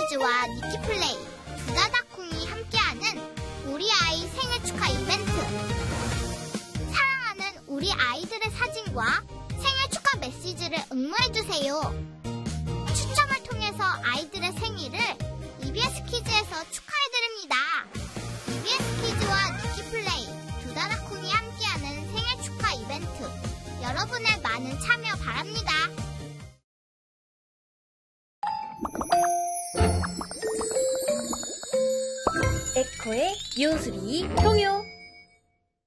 키즈와 니키플레이, 두다다콩이 함께하는 우리 아이 생일 축하 이벤트. 사랑하는 우리 아이들의 사진과 생일 축하 메시지를 응모해주세요. 추첨을 통해서 아이들의 생일을 EBS 키즈에서 축하해드립니다. EBS 키즈와 니키플레이, 두다다콩이 함께하는 생일 축하 이벤트. 여러분의 많은 참여 바랍니다. 에코의 요술이 통요.